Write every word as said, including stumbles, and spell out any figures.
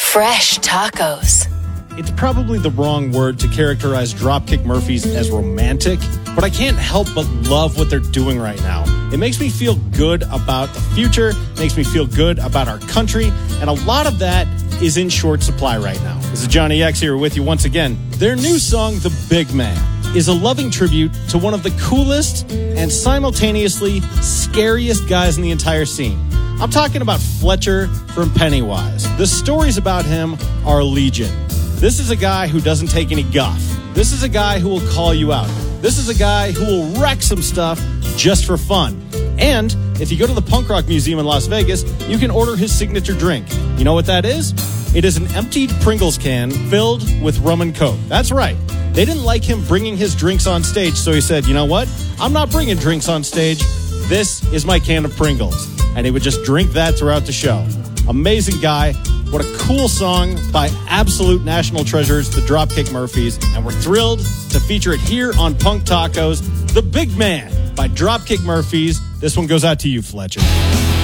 Fresh tacos. It's probably the wrong word to characterize Dropkick Murphys as romantic, but I can't help but love what they're doing right now. It makes me feel good about the future, makes me feel good about our country, and a lot of that is in short supply right now. This is Johnny X here with you once again. Their new song, The Big Man, is a loving tribute to one of the coolest and simultaneously scariest guys in the entire scene. I'm talking about Fletcher from Pennywise. The stories about him are legion. This is a guy who doesn't take any guff. This is a guy who will call you out. This is a guy who will wreck some stuff just for fun. And if you go to the Punk Rock Museum in Las Vegas, you can order his signature drink. You know what that is? It is an emptied Pringles can filled with rum and coke. That's right. They didn't like him bringing his drinks on stage, so he said, you know what? I'm not bringing drinks on stage. This is my can of Pringles. And he would just drink that throughout the show. Amazing guy. What a cool song by absolute national treasures, the Dropkick Murphys. And we're thrilled to feature it here on Punk Tacos, The Big Man by Dropkick Murphys. This one goes out to you, Fletcher.